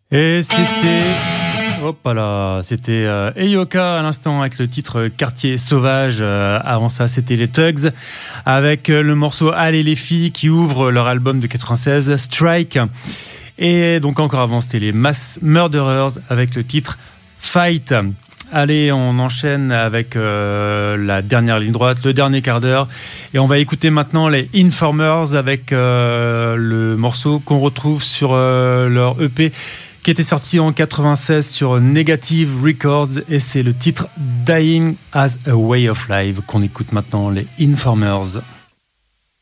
Et c'était Eyoka à l'instant avec le titre Quartier Sauvage. Avant ça, c'était les Tugs avec le morceau Allez les filles qui ouvre leur album de 96, Strike. Et donc encore avant, c'était les Mass Murderers avec le titre Fight. Allez, on enchaîne avec la dernière ligne droite, le dernier quart d'heure. Et on va écouter maintenant les Informers avec le morceau qu'on retrouve sur leur EP qui était sorti en 96 sur Negative Records. Et c'est le titre Dying as a Way of Life qu'on écoute maintenant, les Informers.